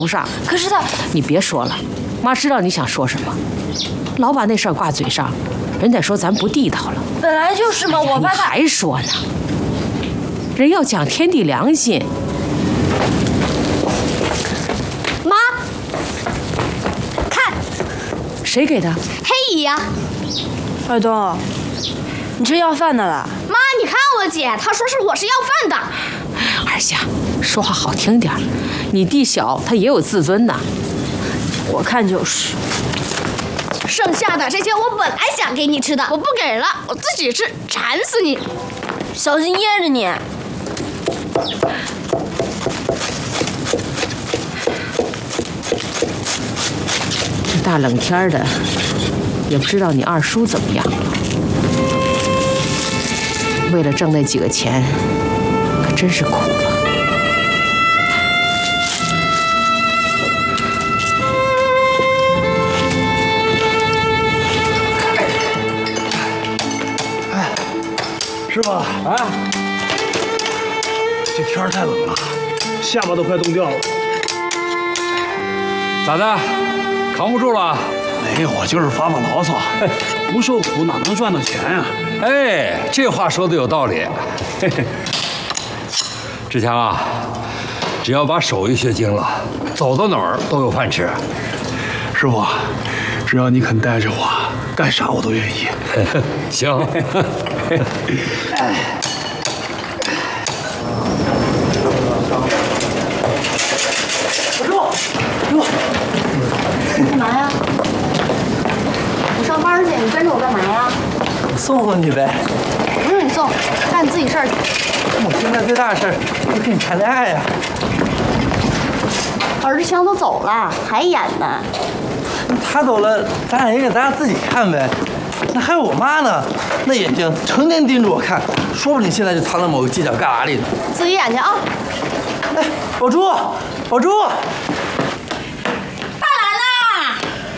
不上。 可是他， 你别说了，妈知道你想说什么，老把那事儿挂嘴上，人得说咱不地道了。 本来就是嘛，我怕他还说呢，人要讲天地良心。 妈，看， 谁给的？ 黑姨呀。 二东，你这要饭的了？ 妈，你看我姐，她说我是要饭的。 二夏，说话好听点，你弟小，他也有自尊呐。 我看就是。 剩下的这些我本来想给你吃的，我不给了，我自己吃，馋死你！ 小心噎着你。 这大冷天的，也不知道你二叔怎么样了。为了挣那几个钱，可真是苦了。 师傅啊，这天太冷了，下巴都快冻掉了。 咋的？扛不住了？ 没有，我就是发发牢骚。不受苦哪能赚到钱呀？ 哎，这话说的有道理。志强啊，只要把手艺学精了，走到哪儿都有饭吃。 师傅，只要你肯带着我，干啥我都愿意。 行。 干嘛呀？我上班去，你跟着我干嘛呀？ 送送你呗。 不是你送，干你自己事儿去。 我现在最大的事儿就跟你谈恋爱呀。 儿志强都走了，还演呢？ 他走了，咱俩演给咱俩自己看呗。那还有我妈呢，那眼睛成天盯着我看，说不定现在就藏在某个犄角旮旯里呢。 自己演去啊！ 哎，宝珠，宝珠， 半兰呐，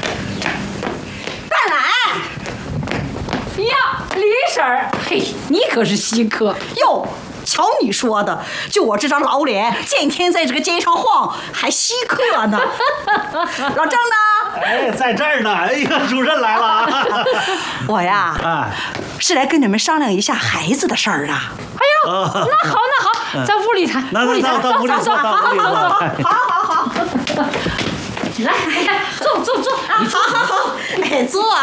半兰。 呀，李婶儿，嘿，你可是稀客哟。瞧你说的，就我这张老脸，天天在这个街上晃，还稀客呢。老郑呢？ 哎，在这儿呢。哎呀，主任来了啊！ 我呀，是来跟你们商量一下孩子的事儿啊。 哎呦，那好，在屋里谈， 那屋里谈， 到屋里坐， 好。 来，坐，你坐， 好，哎，坐。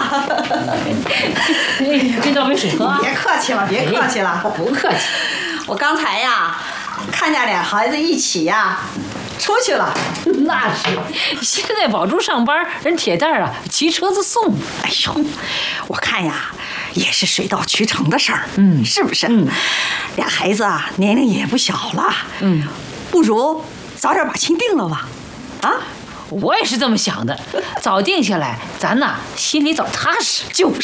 给倒杯水喝。 别客气了， 不客气。 我刚才呀，看见俩孩子一起呀出去了。 那是，现在宝珠上班，人铁蛋儿啊骑车子送。 哎呦，我看呀也是水到渠成的事儿，是不是？俩孩子啊年龄也不小了，不如早点把亲定了吧？啊？ 我也是这么想的，早定下来，咱呐心里早踏实。 就是。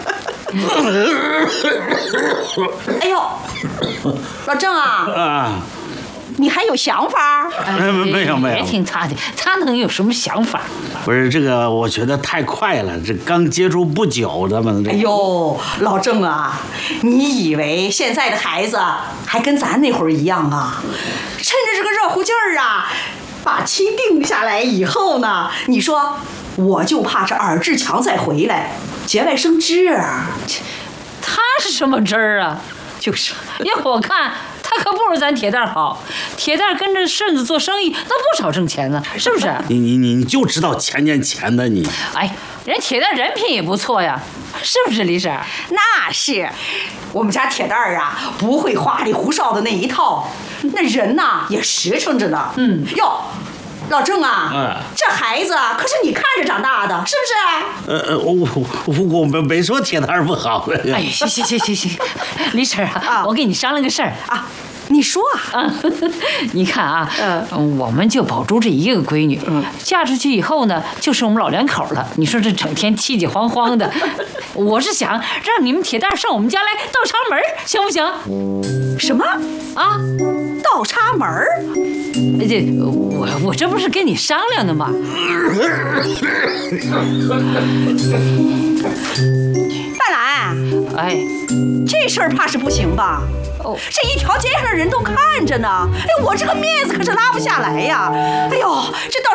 哎呦，老郑啊，你还有想法？ 没有。 别听他的，他能有什么想法？ 不是这个，我觉得太快了，这刚接触不久，咱们。 哎呦，老郑啊，你以为现在的孩子还跟咱那会儿一样啊？趁着这个热乎劲儿啊！把亲定下来以后呢，你说我就怕这尔志强再回来节外生枝啊。 他是什么枝儿啊？ 就是要我看他可不如咱铁蛋好，铁蛋跟着顺子做生意那不少挣钱呢，是不是？ 你就知道钱的你。 哎，人铁蛋人品也不错呀，是不是李婶？ 那是，我们家铁蛋儿啊不会花里胡哨的那一套，那人呐也实诚着呢。哟，老郑啊，这孩子可是你看着长大的，是不是？ 我没说铁蛋不好。 哎，行，李婶啊，我跟你商量个事儿啊。你说啊， 你看啊，我们就宝珠这一个闺女，嫁出去以后呢，就剩我们老两口了。你说这整天气气慌慌的，我是想让你们铁蛋上我们家来倒插门，行不行？ 什么啊？ 倒插门？ 我这不是跟你商量的吗？ 半兰， 哎， 这事儿怕是不行吧？ 这一条街上的人都看着呢。哎，我这个面子可是拉不下来呀。哎呦，这到